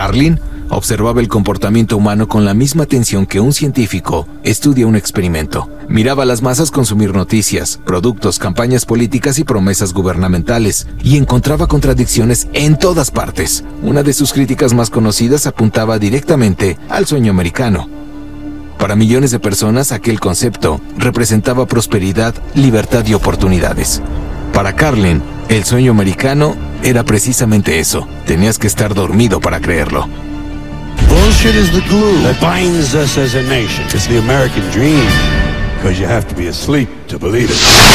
Carlin observaba el comportamiento humano con la misma atención que un científico estudia un experimento. Miraba a las masas consumir noticias, productos, campañas políticas y promesas gubernamentales, y encontraba contradicciones en todas partes. Una de sus críticas más conocidas apuntaba directamente al sueño americano. Para millones de personas, aquel concepto representaba prosperidad, libertad y oportunidades. Para Carlin, el sueño americano era precisamente eso. Tenías que estar dormido para creerlo. Bullshit is the glue that binds us as a nation. It's the American dream, because you have to be asleep to believe it.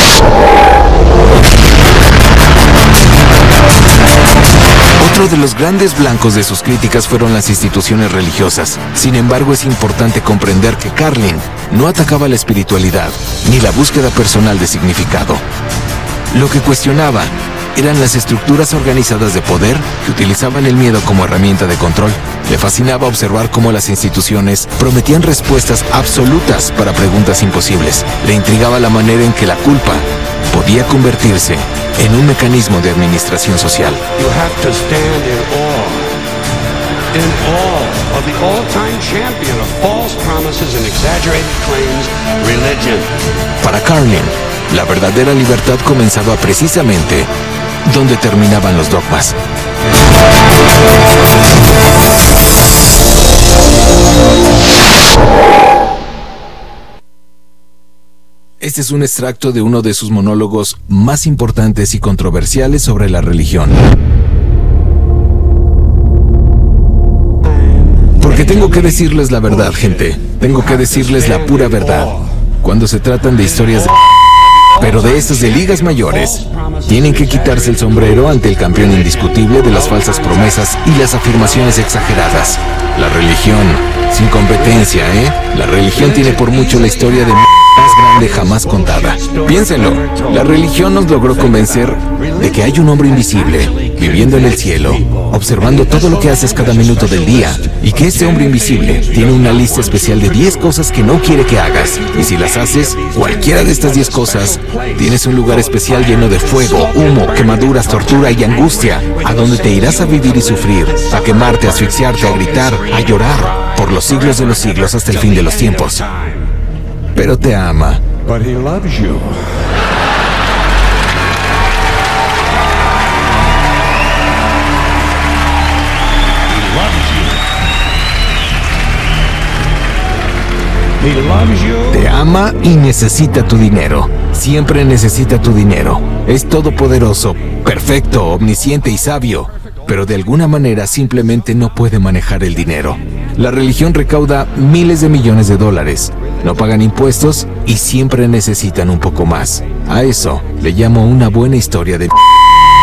Otro de los grandes blancos de sus críticas fueron las instituciones religiosas. Sin embargo, es importante comprender que Carlin no atacaba la espiritualidad ni la búsqueda personal de significado. Lo que cuestionaba eran las estructuras organizadas de poder que utilizaban el miedo como herramienta de control. Le fascinaba observar cómo las instituciones prometían respuestas absolutas para preguntas imposibles. Le intrigaba la manera en que la culpa podía convertirse en un mecanismo de administración social. You have to stand in awe of the all-time champion of false promises and exaggerated claims, religion. Para Carlin, la verdadera libertad comenzaba precisamente donde terminaban los dogmas. Este es un extracto de uno de sus monólogos más importantes y controversiales sobre la religión. Porque tengo que decirles la verdad, gente. Tengo que decirles la pura verdad. Cuando se tratan de historias pero de estas de ligas mayores, tienen que quitarse el sombrero ante el campeón indiscutible de las falsas promesas y las afirmaciones exageradas. La religión, sin competencia, La religión tiene por mucho la historia de más grande jamás contada. Piénsenlo, la religión nos logró convencer de que hay un hombre invisible viviendo en el cielo, observando todo lo que haces cada minuto del día, y que este hombre invisible tiene una lista especial de 10 cosas que no quiere que hagas, y si las haces, cualquiera de estas 10 cosas, tienes un lugar especial lleno de fuego, humo, quemaduras, tortura y angustia, a donde te irás a vivir y sufrir, a quemarte, a asfixiarte, a gritar, a llorar, por los siglos de los siglos hasta el fin de los tiempos. Pero te ama. But he loves you. He loves you. Te ama y necesita tu dinero. Siempre necesita tu dinero. Es todopoderoso, perfecto, omnisciente y sabio, pero de alguna manera simplemente no puede manejar el dinero. La religión recauda miles de millones de dólares, no pagan impuestos y siempre necesitan un poco más. A eso le llamo una buena historia de